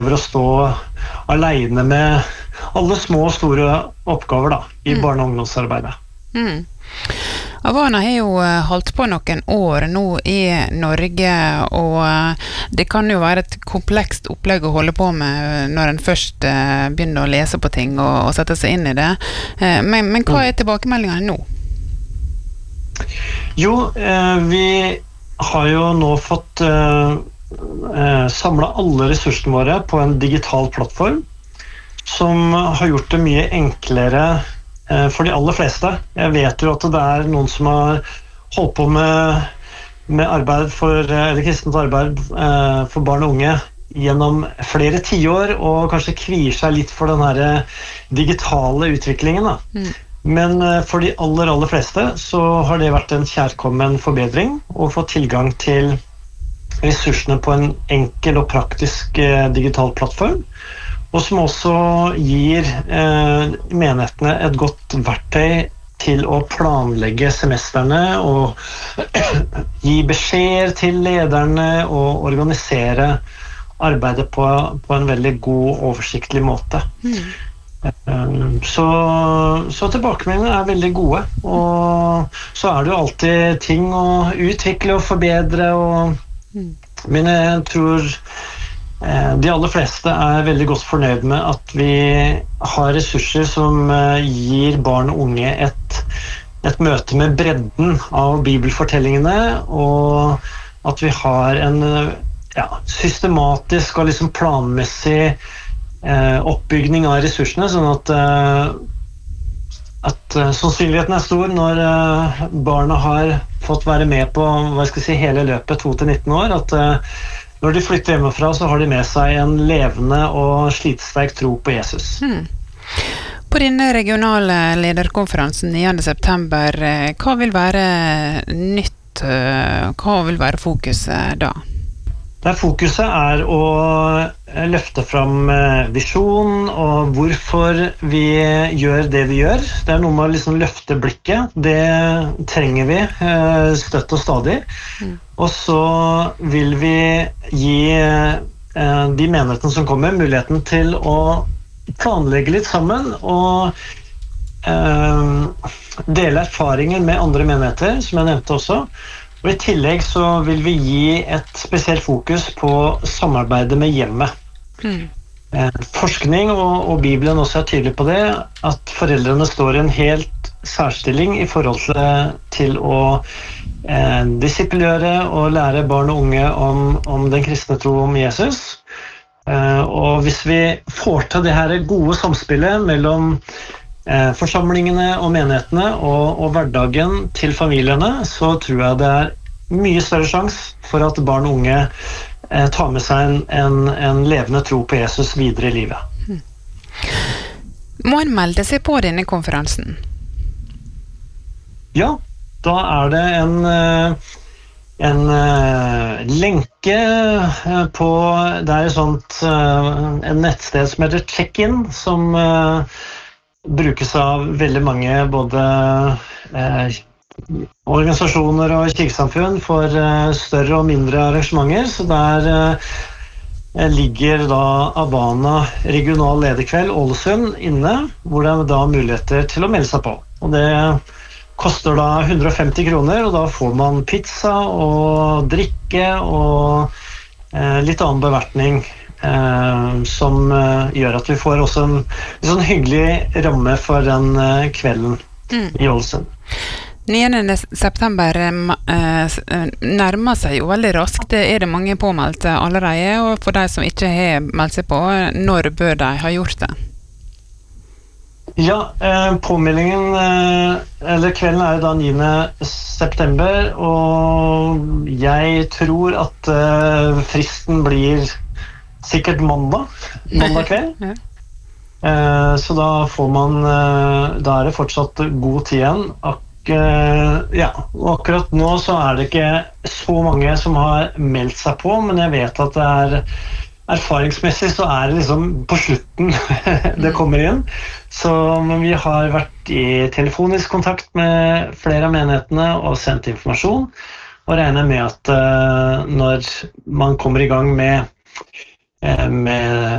opplever å stå alene med alle små og store oppgaver da, i barne- og ungdomsarbeidet. Avana har jo holdt på noen år nå i Norge, og det kan jo være et komplekst opplegg å holde på med når en først begynner å lese på ting og sette seg inn i det. Men hva er tilbakemeldingene nå? Jo, vi har jo nå fått samlet alle ressursene våre på en digital plattform som har gjort det mye enklere for de aller fleste. Jeg vet jo at det er noen som har holdt på med arbeid eller kristent arbeid for barn og unge gjennom flere tiår, og kanskje kvier seg litt for den her digitale utviklingen da. Men for de aller fleste så har det vært en kjærkommen forbedring å få tilgang til ressursene på en enkel og praktisk digital plattform, og som også gir menighetene et godt verktøy til å planlegge semestrene og gi beskjed til lederne og organisere arbeidet på en veldig god og oversiktlig måte. Så tilbakemeldingene er veldig gode, og så er det jo alltid ting å utvikle og forbedre, men jeg tror de aller fleste er veldig godt fornøyd med at vi har ressurser som gir barn og unge et møte med bredden av bibelfortellingene, og at vi har en systematisk og liksom planmessig oppbygning av ressursene, sånn at sannsynligheten er stor når barna har fått være med på hele løpet 2-19 år, at når de flytter hjemmefra, så har de med seg en levende og slitsterk tro på Jesus. På denne regionale lederkonferansen 9. september, hva vil være nytt? Hva vil være fokuset da? Fokuset er å løfte fram visjon og hvorfor vi gjør det vi gjør. Det er noe med å liksom løfte blikket. Det trenger vi støtt og stadig. Og så vil vi gi de menighetene som kommer muligheten til å planlegge litt sammen og dele erfaringer med andre menigheter, som jeg nevnte også. Og i tillegg så vil vi gi et spesielt fokus på samarbeidet med hjemmet. Forskning og Bibelen også er tydelig på det, at foreldrene står i en helt særstilling i forhold til å disippelgjøre og lære barn og unge om den kristne tro om Jesus. Og hvis vi får til det her gode samspillet mellom forsamlingene og menighetene og hverdagen til familiene, så tror jeg det er mye større sjanse for at barn og unge tar med seg en levende tro på Jesus videre i livet. Må en melde seg på denne konferansen? Ja, da er det en lenke på det er en nettsted som heter Check-in, som brukes av veldig mange både organisasjoner og kirkesamfunn for større og mindre arrangementer, så der ligger da Avana regional lederkveld Ålesund inne, hvor det er da muligheter til å melde seg på. Og det koster da 150 kroner, og da får man pizza og drikke og litt annen bevertning, som gjør at vi får også en sånn hyggelig ramme for den kvelden i Ålesund. 9. september nærmer seg jo veldig raskt. Er det mange påmeldte allerede, og for de som ikke har meldt seg på, når bør de ha gjort det? Ja, påmeldingen, eller kvelden er jo da 9. september, og jeg tror at fristen blir sikkert mandag kveld. Så da får man, da er det fortsatt god tid igjen. Og akkurat nå så er det ikke så mange som har meldt seg på, men jeg vet at det er erfaringsmessig så er det liksom på slutten det kommer inn. Så vi har vært i telefonisk kontakt med flere av menighetene og sendt informasjon, og regner med at når man kommer i gang med